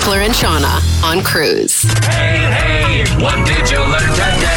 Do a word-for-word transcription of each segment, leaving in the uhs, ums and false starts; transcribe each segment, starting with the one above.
Beckler and Shauna on Cruise. Hey, hey, what did you learn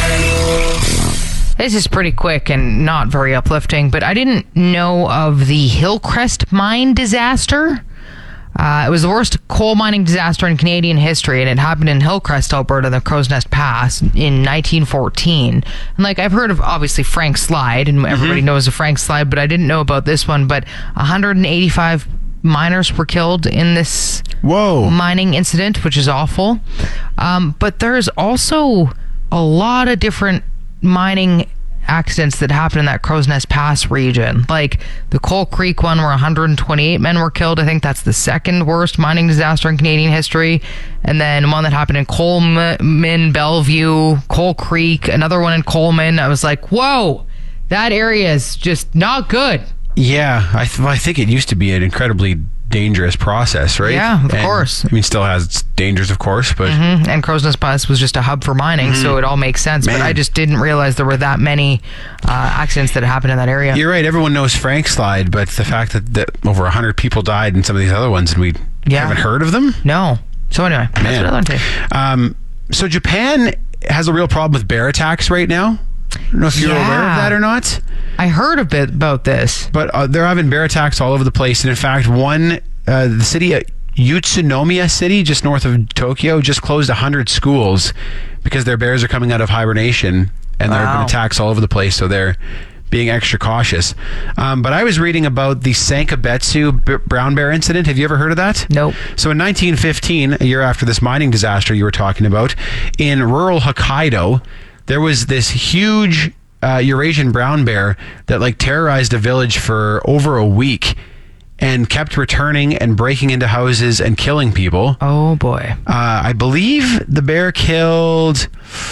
today? This is pretty quick and not very uplifting, but I didn't know of the Hillcrest mine disaster. Uh, it was the worst coal mining disaster in Canadian history, and it happened in Hillcrest, Alberta, the Crow's Nest Pass in nineteen fourteen. And like, I've heard of obviously Frank Slide, and everybody mm-hmm. knows of Frank Slide, but I didn't know about this one. But one hundred eighty-five miners were killed in this Whoa. mining incident, which is awful. Um, but there's also a lot of different mining accidents that happened in that Crow's Nest Pass region. Like the Coal Creek one where one hundred twenty-eight men were killed. I think that's the second worst mining disaster in Canadian history. And then one that happened in Coleman, Bellevue, Coal Creek, another one in Coleman. I was like, whoa, that area is just not good. Yeah, I, th- I think it used to be an incredibly dangerous process, right? Yeah, of and, course. I mean, still has its dangers, of course, but... Mm-hmm. And Crow's Nest Pass was just a hub for mining, mm-hmm. so it all makes sense. Man. But I just didn't realize there were that many uh, accidents that happened in that area. You're right. Everyone knows Frank Slide, but the fact that, that over one hundred people died in some of these other ones and we yeah. haven't heard of them? No. So anyway, that's Man. what I learned today. Um, so Japan has a real problem with bear attacks right now. I don't know if you're yeah. aware of that or not. I heard a bit about this. But uh, they're having bear attacks all over the place. And in fact, one, uh, the city, uh, Utsunomiya City, just north of Tokyo, just closed one hundred schools because their bears are coming out of hibernation. And there wow. have been attacks all over the place. So they're being extra cautious. Um, but I was reading about the Sankabetsu b- brown bear incident. Have you ever heard of that? Nope. So in nineteen fifteen, a year after this mining disaster you were talking about, in rural Hokkaido, there was this huge uh, Eurasian brown bear that like terrorized a village for over a week and kept returning and breaking into houses and killing people. Oh boy. Uh, I believe the bear killed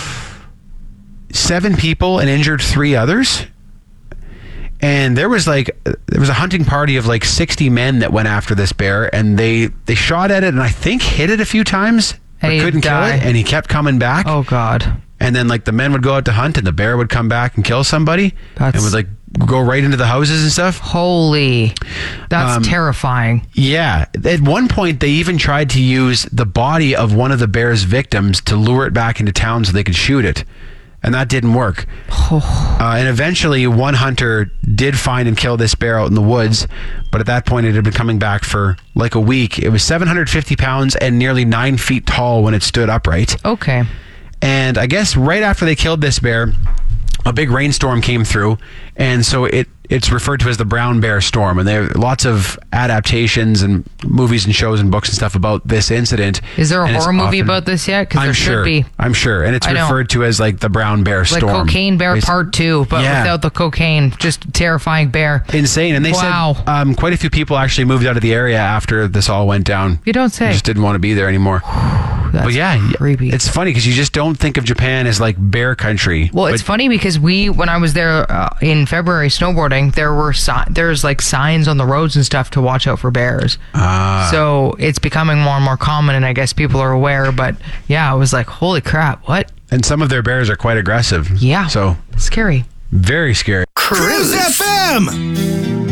seven people and injured three others. And there was like there was a hunting party of like sixty men that went after this bear, and they they shot at it and I think hit it a few times, but and couldn't die. kill it, and he kept coming back. Oh God. And then like the men would go out to hunt and the bear would come back and kill somebody. That's... and would like go right into the houses and stuff. Holy, that's um, terrifying. Yeah. At one point they even tried to use the body of one of the bear's victims to lure it back into town so they could shoot it. And that didn't work. Oh. Uh, and eventually one hunter did find and kill this bear out in the woods. But at that point it had been coming back for like a week. It was seven hundred fifty pounds and nearly nine feet tall when it stood upright. Okay. And I guess right after they killed this bear, a big rainstorm came through, and so it it's referred to as the brown bear storm. And there are lots of adaptations and movies and shows and books and stuff about this incident. Is there a and horror movie often, about this yet? Because there sure, should be. I'm sure. And it's I referred know. to as like the brown bear like storm. Like Cocaine Bear it's, Part Two, but yeah. without the cocaine. Just terrifying bear. Insane. And they wow. said um, quite a few people actually moved out of the area after this all went down. You don't say. They just didn't want to be there anymore. That's but yeah, creepy. It's funny because you just don't think of Japan as like bear country. Well, it's funny because we, when I was there uh, in February snowboarding, there were si- there's like signs on the roads and stuff to watch out for bears. Ah. So it's becoming more and more common, and I guess people are aware. But yeah, I was like, holy crap, what? And some of their bears are quite aggressive. Yeah. So scary. Very scary. Cruise F M.